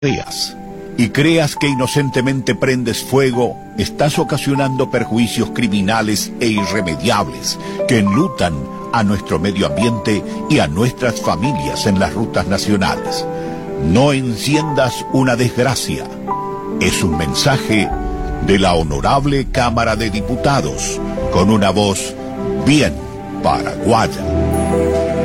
veas y creas que inocentemente prendes fuego, estás ocasionando perjuicios criminales e irremediables que enlutan a nuestro medio ambiente y a nuestras familias en las rutas nacionales. No enciendas una desgracia. Es un mensaje de la Honorable Cámara de Diputados, con una voz bien paraguaya.